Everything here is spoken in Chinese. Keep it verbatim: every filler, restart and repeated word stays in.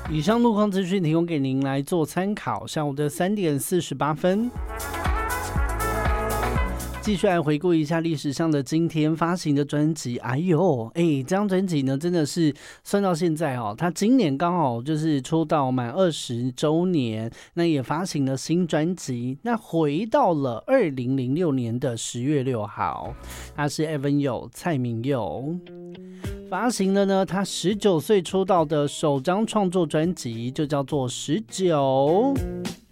以上路况资讯提供给您来做参考。下午的三点四十八分。继续来回顾一下历史上的今天发行的专辑。哎呦，哎，这张专辑呢，真的是算到现在哦，他今年刚好就是出道满二十周年，那也发行了新专辑。那回到了二零零六年的十月六号，他是 Evan Yo 蔡明佑发行了呢，他十九岁出道的首张创作专辑，就叫做十九。